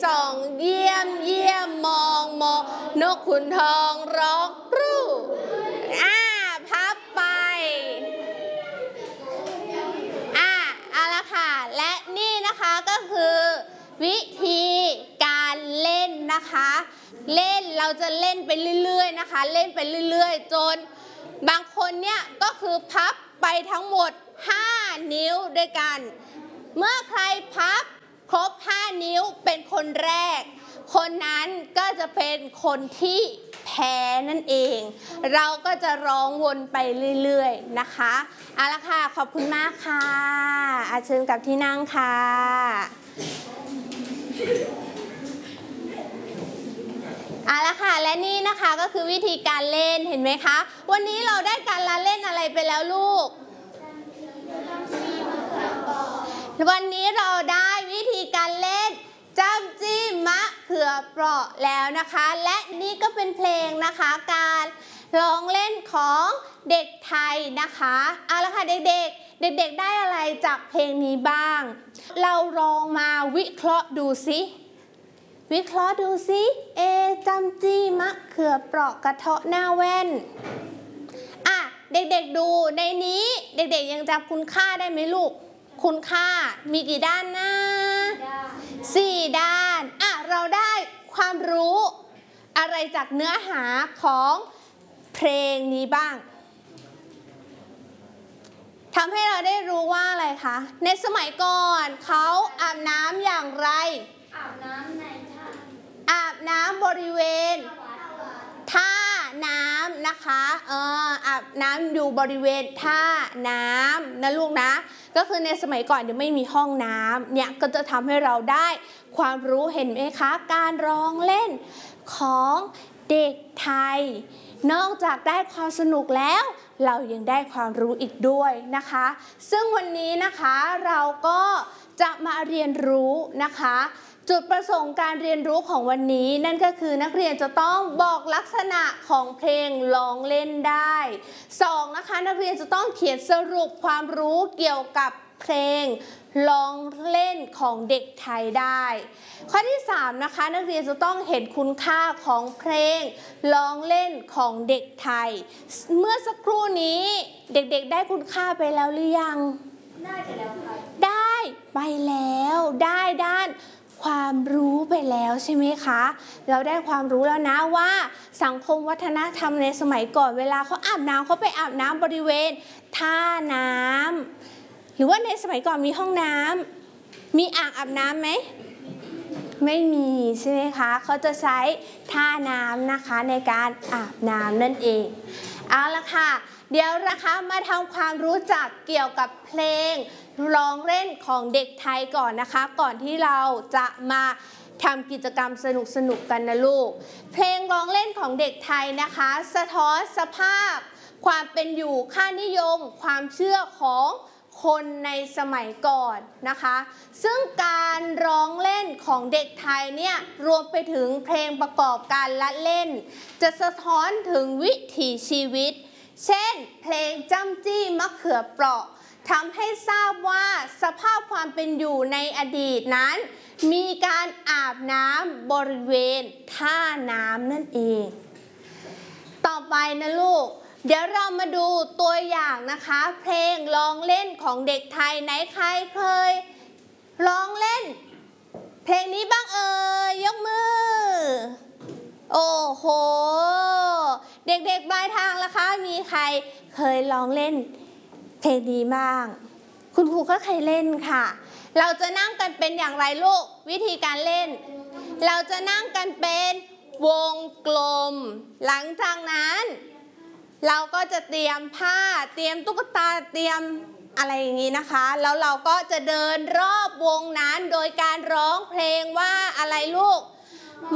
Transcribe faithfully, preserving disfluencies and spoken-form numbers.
ส่องเยี่ยมเยี่ยมมองมองนกขุนทองร้องกรูอ่าพับไปอ่าเอาละค่ะและนี่นะคะก็คือวิธีการเล่นนะคะเล่นเราจะเล่นไปเรื่อยๆนะคะเล่นไปเรื่อยๆจนบางคนเนี่ยก็คือพับไปทั้งหมดห้านิ้วด้วยกันเมื่อใครพับครบห้านิ้วเป็นคนแรกคนนั้นก็จะเป็นคนที่แพ้นั่นเองเราก็จะร้องวนไปเรื่อยๆนะคะเอาละค่ะขอบคุณมากค่ะอาเชิญกับที่นั่งค่ะเอาละค่ะและนี่นะคะก็คือวิธีการเล่นเห็นไหมคะวันนี้เราได้การละเล่นอะไรไปแล้วลูกวันนี้เราได้วิธีการเล่นจำจี้มะเขือเปราะแล้วนะคะและนี่ก็เป็นเพลงนะคะการร้องเล่นของเด็กไทยนะคะเอาละค่ะเด็กๆเด็กๆได้อะไรจากเพลงนี้บ้างเราลองมาวิเคราะห์ดูสิวิเคราะห์ดูสิเอจำจี้มะเขือเปราะกระเทาะหน้าแว่นอ่ะเด็กๆดูในนี้เด็กๆยังจำคุณค่าได้ไหมลูกคุณค่ามีกี่ด้านนะสี่ด้านอ่ะเราได้ความรู้อะไรจากเนื้อหาของเพลงนี้บ้างทำให้เราได้รู้ว่าอะไรคะในสมัยก่อนเขาอาบน้ำอย่างไรอาบน้ำในท่าอาบน้ำบริเวณท่าน้ำนะคะเอออาบน้ำอยู่บริเวณท่าน้ำนะลูกนะก็คือในสมัยก่อนยังไม่มีห้องน้ำเนี่ยก็จะทำให้เราได้ความรู้เห็นไหมคะการร้องเล่นของเด็กไทยนอกจากได้ความสนุกแล้วเรายังได้ความรู้อีกด้วยนะคะซึ่งวันนี้นะคะเราก็จะมาเรียนรู้นะคะจุดประสงค์การเรียนรู้ของวันนี้นั่นก็คือนักเรียนจะต้องบอกลักษณะของเพลงร้องเล่นได้สองนะคะนักเรียนจะต้องเขียนสรุปความรู้เกี่ยวกับเพลงร้องเล่นของเด็กไทยได้ข้อที่สามนะคะนักเรียนจะต้องเห็นคุณค่าของเพลงร้องเล่นของเด็กไทยเมื่อสักครู่นี้เด็กๆได้คุณค่าไปแล้วหรือยังได้ไปแล้วค่ะได้ไปแล้วได้ด้านความรู้ไปแล้วใช่ไหมคะเราได้ความรู้แล้วนะว่าสังคมวัฒนธรรมในสมัยก่อนเวลาเขาอาบน้ำเขาไปอาบน้ำบริเวณท่าน้ำหรือว่าในสมัยก่อนมีห้องน้ำมีอ่างอาบน้ำไหมไม่มีใช่ไหมคะเขาจะใช้ท่าน้ำนะคะในการอาบน้ำนั่นเองเอาละค่ะเดี๋ยวนะคะมาทำความรู้จักเกี่ยวกับเพลงร้องเล่นของเด็กไทยก่อนนะคะก่อนที่เราจะมาทำกิจกรรมสนุกๆกันนะลูกเพลงร้องเล่นของเด็กไทยนะคะสะท้อนสภาพความเป็นอยู่ค่านิยมความเชื่อของคนในสมัยก่อนนะคะซึ่งการร้องเล่นของเด็กไทยเนี่ยรวมไปถึงเพลงประกอบการละเล่นจะสะท้อนถึงวิถีชีวิตเช่นเพลงจ้ำจี้มะเขือเปราะทำให้ทราบว่าสภาพความเป็นอยู่ในอดีตนั้นมีการอาบน้ำบริเวณท่าน้ำนั่นเองต่อไปนะลูกเดี๋ยวเรามาดูตัวอย่างนะคะเพลงร้องเล่นของเด็กไทยไหนใครเคยร้องเล่นเพลงนี้บ้างเอ่ยยกมือโอ้โหเด็กๆปลายทางล่ะคะมีใครเคยร้องเล่นเพลงนี้บ้างคุณครูก็เคยเล่นค่ะเราจะนั่งกันเป็นอย่างไรลูกวิธีการเล่นเราจะนั่งกันเป็นวงกลมหลังจากนั้นเราก็จะเตรียมผ้าเตรียมตุ๊กตาเตรียมอะไรอย่างนี้นะคะแล้วเราก็จะเดินรอบวงนั้นโดยการร้องเพลงว่าอะไรลูก